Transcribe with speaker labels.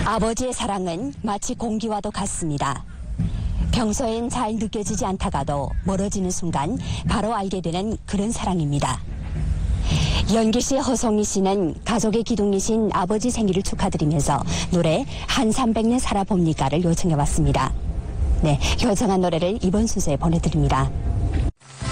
Speaker 1: 아버지의 사랑은 마치 공기와도 같습니다. 평소엔 잘 느껴지지 않다가도 멀어지는 순간 바로 알게 되는 그런 사랑입니다. 연기 씨, 허송이 씨는 가족의 기둥이신 아버지 생일을 축하드리면서 노래 한 300년 살아봅니까를 요청해봤습니다. 네, 효정한 노래를 이번 순서에 보내드립니다.